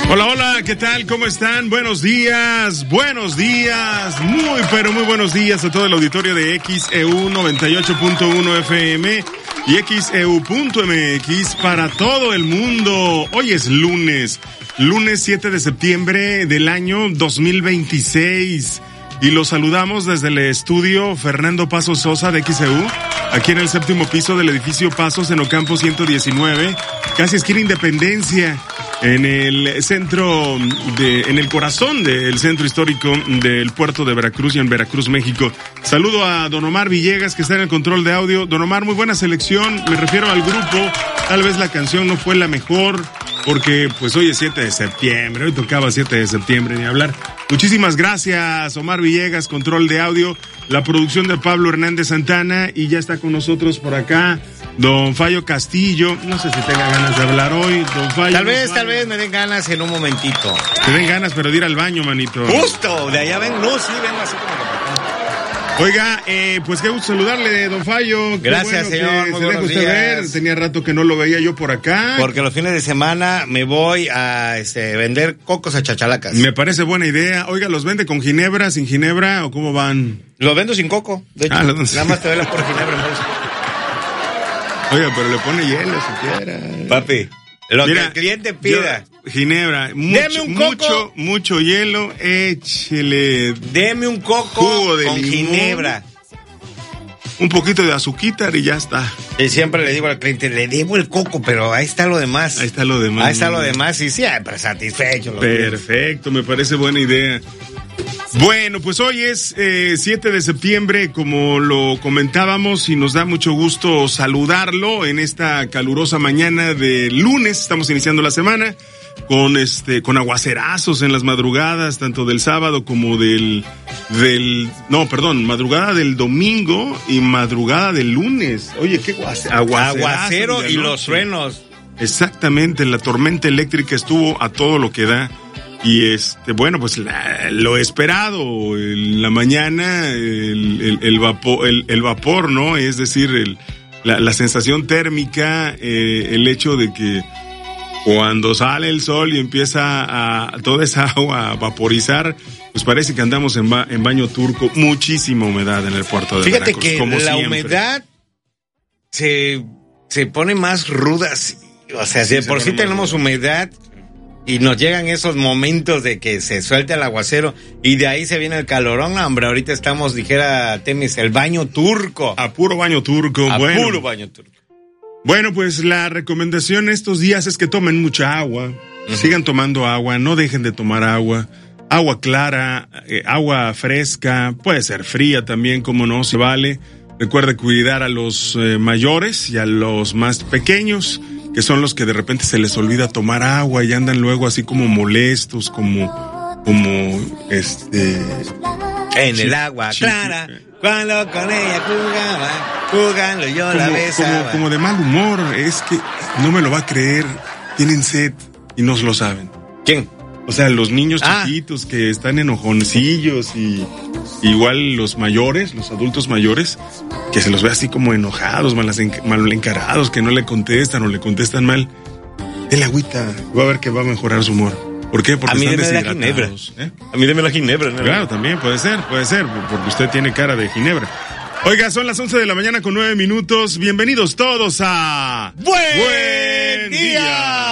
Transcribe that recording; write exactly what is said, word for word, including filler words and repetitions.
Hola, hola, ¿qué tal? ¿Cómo están? Buenos días, buenos días, muy pero muy buenos días a todo el auditorio de X E U noventa y ocho punto uno F M y X E U punto M X para todo el mundo. Hoy es lunes, lunes siete de septiembre del año dos mil veintiséis y los saludamos desde el estudio Fernando Pasos Sosa de X E U, aquí en el séptimo piso del edificio Pasos en Ocampo ciento diecinueve, casi esquina Independencia. En el centro de, en el corazón del centro histórico del puerto de Veracruz y en Veracruz, México. Saludo a Don Omar Villegas, que está en el control de audio. Don Omar, muy buena selección, me refiero al grupo. Tal vez la canción no fue la mejor, porque pues hoy es siete de septiembre, hoy tocaba siete de septiembre, ni hablar. Muchísimas gracias, Omar Villegas, control de audio, la producción de Pablo Hernández Santana, y ya está con nosotros por acá Don Fallo Castillo. No sé si tenga ganas de hablar hoy, Don Fallo. Tal vez, tal vez me den ganas en un momentito. Te den ganas, pero de ir al baño, manito. Justo, de allá ven, no, sí, vengo así como... Oiga, eh, pues qué gusto saludarle, Don Fallo. Gracias, bueno señor, muy buenos días. Ver. Tenía rato que no lo veía yo por acá. Porque los fines de semana me voy a este, vender cocos a chachalacas. Me parece buena idea. Oiga, ¿los vende con ginebra, sin ginebra o cómo van? Los vendo sin coco, de hecho. Ah, lo... Nada más te doy la por ginebra, entonces. Oiga, pero le pone hielo si quiera. Papi, lo Mira, que el cliente pida. Yo, ginebra, mucho, Deme un coco, mucho, mucho hielo, échele. Deme un coco jugo de con limón, ginebra. Un poquito de azuquitar y ya está. Y siempre le digo al cliente, le debo el coco, pero ahí está lo demás. Ahí está lo demás. Ahí está lo demás y sí, pero satisfecho. Lo Perfecto, me parece buena idea. Bueno, pues hoy es eh, siete de septiembre, como lo comentábamos, y nos da mucho gusto saludarlo en esta calurosa mañana de lunes. Estamos iniciando la semana con este con aguacerazos en las madrugadas, tanto del sábado como del del no, perdón, madrugada del domingo y madrugada del lunes. Oye, qué guace, aguacero y los truenos. Exactamente, la tormenta eléctrica estuvo a todo lo que da. Y este, bueno, pues la, lo esperado, en la mañana, el, el, el, vapor, el, el vapor, ¿no? Es decir, el, la, la sensación térmica, eh, el hecho de que cuando sale el sol y empieza a toda esa agua a vaporizar, pues parece que andamos en, ba, en baño turco, muchísima humedad en el puerto de Fíjate Veracruz. Fíjate que como la siempre. humedad se, se pone más ruda, o sea, sí, de por sí tenemos ruda. humedad. Y nos llegan esos momentos de que se suelta el aguacero y de ahí se viene el calorón, hombre. Ahorita estamos, dijera Temis, el baño turco. A puro baño turco. A bueno. puro baño turco. Bueno, pues la recomendación estos días es que tomen mucha agua. Uh-huh. Sigan tomando agua, no dejen de tomar agua. Agua clara, eh, agua fresca, puede ser fría también, como no, se vale. Recuerde cuidar a los eh, mayores y a los más pequeños, que son los que de repente se les olvida tomar agua y andan luego así como molestos, como, como, este... En chi- el agua chi- clara, cuando con ella jugaba, jugando yo como, la besaba. Como, como de mal humor, es que no me lo va a creer, tienen sed y no lo saben. ¿Quién? O sea, los niños ah. chiquitos que están enojoncillos y igual los mayores, los adultos mayores, que se los ve así como enojados, mal, mal encarados, que no le contestan o le contestan mal. Denle agüita, va a ver que va a mejorar su humor. ¿Por qué? Porque a mí están deme la ginebra. ¿Eh? A mí deme la ginebra. ¿no? Claro, también puede ser, puede ser, porque usted tiene cara de ginebra. Oiga, son las once de la mañana con nueve minutos. Bienvenidos todos a... ¡Buen, Buen día! día.